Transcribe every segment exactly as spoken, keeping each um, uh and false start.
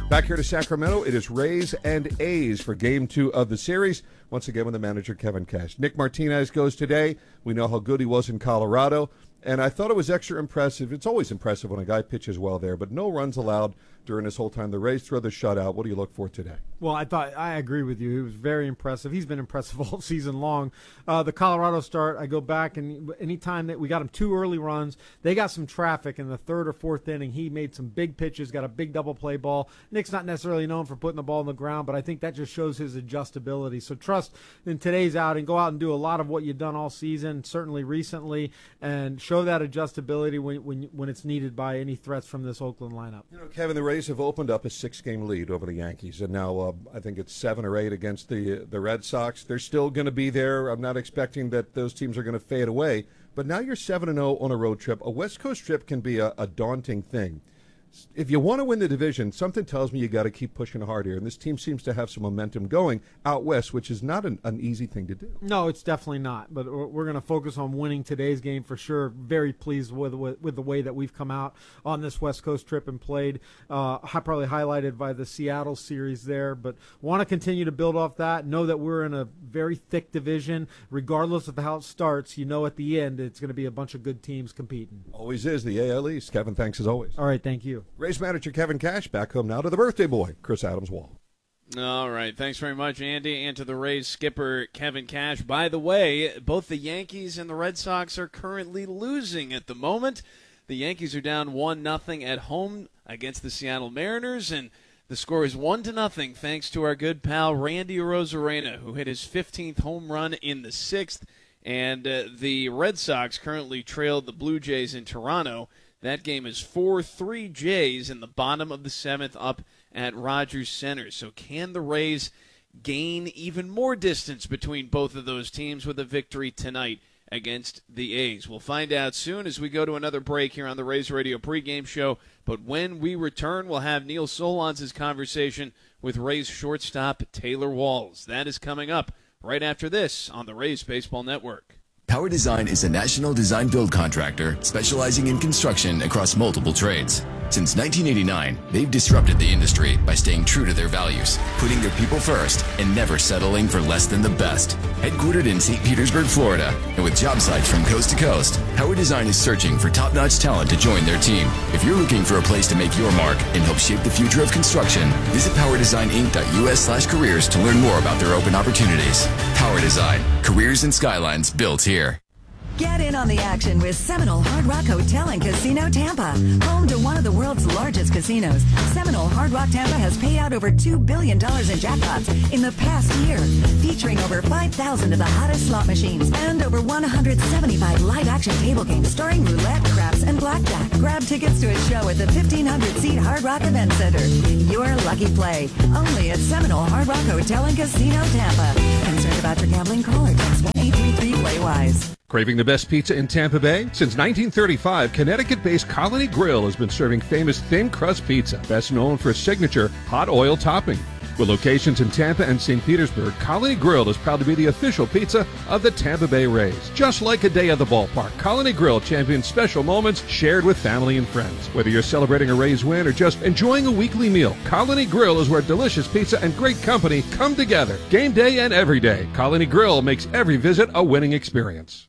Back here to Sacramento, it is Rays and A's for game two of the series. Once again with the manager, Kevin Cash. Nick Martinez goes today. We know how good he was in Colorado. And I thought it was extra impressive. It's always impressive when a guy pitches well there, but no runs allowed during this whole time. The Rays throw the shutout. What do you look for today? Well, I thought I agree with you. He was very impressive. He's been impressive all season long. Uh, the Colorado start, I go back, and anytime that we got him two early runs, they got some traffic in the third or fourth inning. He made some big pitches, got a big double play ball. Nick's not necessarily known for putting the ball on the ground, but I think that just shows his adjustability. So trust in today's outing. Go out and do a lot of what you've done all season, certainly recently, and show that adjustability when when when it's needed by any threats from this Oakland lineup. You know, Kevin, the Rays have opened up a six-game lead over the Yankees, and now uh, I think it's seven or eight against the the Red Sox. They're still going to be there. I'm not expecting that those teams are going to fade away. But now you're seven and oh on a road trip. A West Coast trip can be a, a daunting thing. If you want to win the division, something tells me you got to keep pushing hard here. And this team seems to have some momentum going out west, which is not an, an easy thing to do. No, it's definitely not. But we're going to focus on winning today's game for sure. Very pleased with with, with the way that we've come out on this West Coast trip and played. Uh, probably highlighted by the Seattle series there. But want to continue to build off that. Know that we're in a very thick division. Regardless of how it starts, you know at the end it's going to be a bunch of good teams competing. Always is the A L East. Kevin, thanks as always. All right, thank you. Rays manager Kevin Cash back home now to the birthday boy, Chris Adams-Wall. All right. Thanks very much, Andy, and to the Rays skipper, Kevin Cash. By the way, both the Yankees and the Red Sox are currently losing at the moment. The Yankees are down one nothing at home against the Seattle Mariners, and the score is one to nothing thanks to our good pal Randy Arozarena, who hit his fifteenth home run in the sixth. And uh, the Red Sox currently trailed the Blue Jays in Toronto. That game is four three Jays in the bottom of the seventh up at Rogers Center. So can the Rays gain even more distance between both of those teams with a victory tonight against the A's? We'll find out soon as we go to another break here on the Rays Radio pregame show. But when we return, we'll have Neil Solondz' conversation with Rays shortstop Taylor Walls. That is coming up right after this on the Rays Baseball Network. Power Design is a national design build contractor specializing in construction across multiple trades. Since nineteen eighty-nine, they've disrupted the industry by staying true to their values, putting their people first, and never settling for less than the best. Headquartered in Saint Petersburg, Florida, and with job sites from coast to coast, Power Design is searching for top-notch talent to join their team. If you're looking for a place to make your mark and help shape the future of construction, visit powerdesigninc.us slash careers to learn more about their open opportunities. Power Design, careers and skylines built here. Get in on the action with Seminole Hard Rock Hotel and Casino Tampa. Home to one of the world's largest casinos, Seminole Hard Rock Tampa has paid out over two billion dollars in jackpots in the past year, featuring over five thousand of the hottest slot machines and over one hundred seventy-five live-action table games starring roulette, craps, and blackjack. Grab tickets to a show at the fifteen hundred seat Hard Rock Event Center. Your lucky play, only at Seminole Hard Rock Hotel and Casino Tampa. Concerned about your gambling? Call or text one eight three three play wise. Craving the best pizza in Tampa Bay? Since nineteen thirty-five, Connecticut-based Colony Grill has been serving famous thin crust pizza, best known for its signature hot oil topping. With locations in Tampa and Saint Petersburg, Colony Grill is proud to be the official pizza of the Tampa Bay Rays. Just like a day at the ballpark, Colony Grill champions special moments shared with family and friends. Whether you're celebrating a Rays win or just enjoying a weekly meal, Colony Grill is where delicious pizza and great company come together. Game day and every day, Colony Grill makes every visit a winning experience.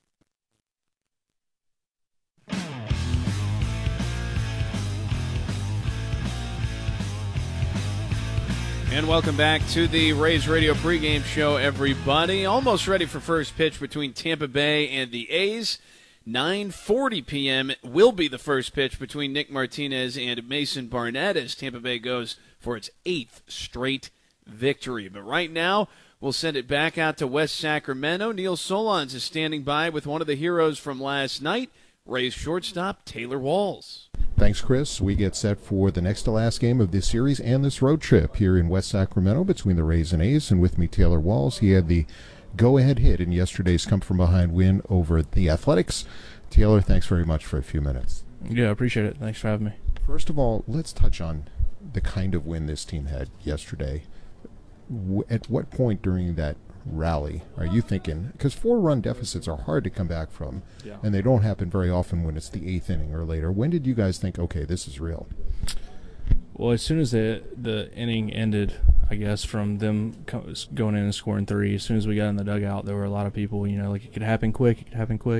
And welcome back to the Rays Radio pregame show, everybody. Almost ready for first pitch between Tampa Bay and the A's. nine forty p.m. will be the first pitch between Nick Martinez and Mason Barnett as Tampa Bay goes for its eighth straight victory. But right now, we'll send it back out to West Sacramento. Neil Solondz is standing by with one of the heroes from last night, Rays shortstop Taylor Walls. Thanks, Chris. We get set for the next to last game of this series and this road trip here in West Sacramento between the Rays and A's. And with me, Taylor Walls. He had the go-ahead hit in yesterday's come-from-behind win over the Athletics. Taylor, thanks very much for a few minutes. Yeah, I appreciate it. Thanks for having me. First of all, let's touch on the kind of win this team had yesterday. At what point during that rally are you thinking, because four-run deficits are hard to come back from, yeah. and they don't happen very often when it's the eighth inning or later. When did you guys think, okay, this is real? Well, as soon as the the inning ended, I guess, from them co- going in and scoring three, as soon as we got in the dugout, there were a lot of people, you know, like, it could happen quick, it could happen quick.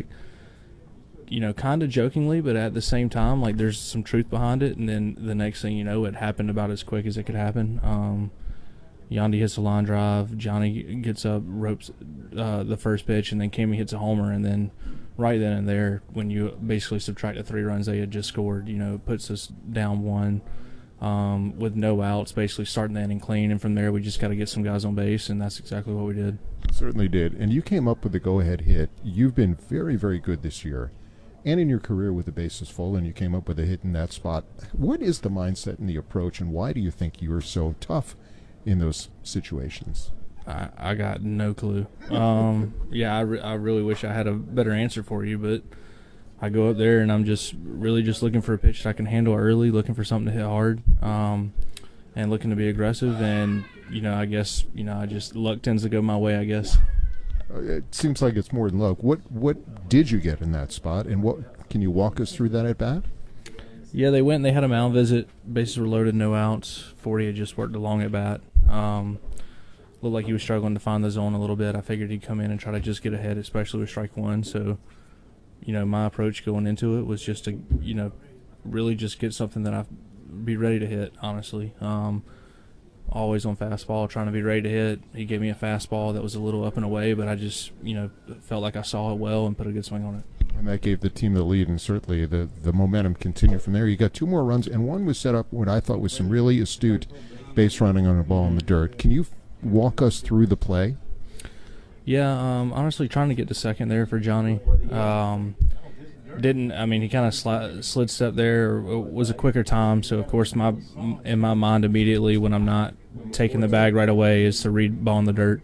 You know, kind of jokingly, but at the same time, like, there's some truth behind it. And then the next thing you know, it happened about as quick as it could happen. Um, Yandy hits a line drive, Johnny gets up, ropes uh, the first pitch, and then Cammy hits a homer, and then right then and there, when you basically subtract the three runs they had just scored, you know, it puts us down one. Um, with no outs, basically starting the inning clean, and from there we just got to get some guys on base, and that's exactly what we did. Certainly did. And you came up with the go-ahead hit. You've been very, very good this year, and in your career with the bases full, and you came up with a hit in that spot. What is the mindset and the approach, and why do you think you are so tough in those situations? I, I got no clue. Um, yeah, I, re- I really wish I had a better answer for you, but I go up there and I'm just really just looking for a pitch that I can handle early, looking for something to hit hard, um, and looking to be aggressive. And, you know, I guess, you know, I just, luck tends to go my way, I guess. It seems like it's more than luck. What what did you get in that spot, and what can you walk us through that at bat? Yeah, they went and they had a mound visit. Bases were loaded, no outs. forty had just worked along at bat. Um, looked like he was struggling to find the zone a little bit. I figured he'd come in and try to just get ahead, especially with strike one. So, you know, my approach going into it was just to, you know, really just get something that I'd be ready to hit, honestly. Um, always on fastball, trying to be ready to hit. He gave me a fastball that was a little up and away, but I just, you know, felt like I saw it well and put a good swing on it. And that gave the team the lead, and certainly the, the momentum continued from there. You got two more runs, and one was set up what I thought was some really astute base running on a ball in the dirt. Can you f- walk us through the play? Yeah, um, honestly, trying to get to second there for Johnny. Um, didn't, I mean, he kind of sli- slid step there. It was a quicker time, so, of course, my in my mind immediately when I'm not taking the bag right away is to read ball in the dirt.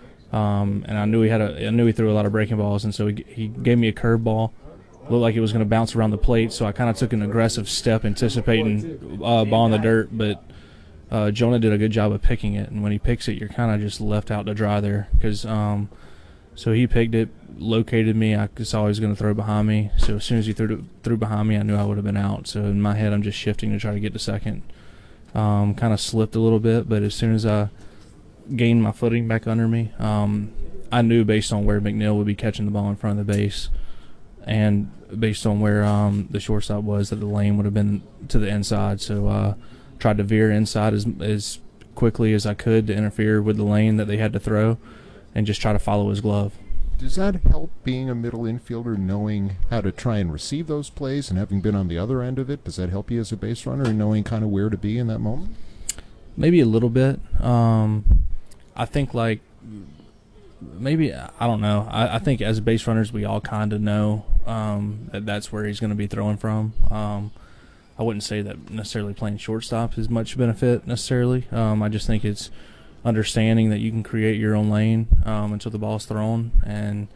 Um, and I knew he had a, I knew he threw a lot of breaking balls, and so he, he gave me a curveball. Looked like it was going to bounce around the plate, so I kind of took an aggressive step, anticipating uh, ball in the dirt. But uh, Jonah did a good job of picking it, and when he picks it, you're kind of just left out to dry there. Because um, so he picked it, located me. I just saw he was going to throw behind me. So as soon as he threw threw behind me, I knew I would have been out. So in my head, I'm just shifting to try to get to second. Um, kind of slipped a little bit, but as soon as I gained my footing back under me, um, I knew based on where McNeil would be catching the ball in front of the base, and based on where um, the shortstop was, that the lane would have been to the inside. So uh, tried to veer inside as as quickly as I could to interfere with the lane that they had to throw, and just try to follow his glove. Does that help being a middle infielder, knowing how to try and receive those plays and having been on the other end of it? Does that help you as a base runner and knowing kind of where to be in that moment? Maybe a little bit. Um, I think, like, maybe, I don't know. I, I think as base runners, we all kind of know um, that that's where he's going to be throwing from. Um, I wouldn't say that necessarily playing shortstop is much benefit necessarily. Um, I just think it's understanding that you can create your own lane um, until the ball's thrown, and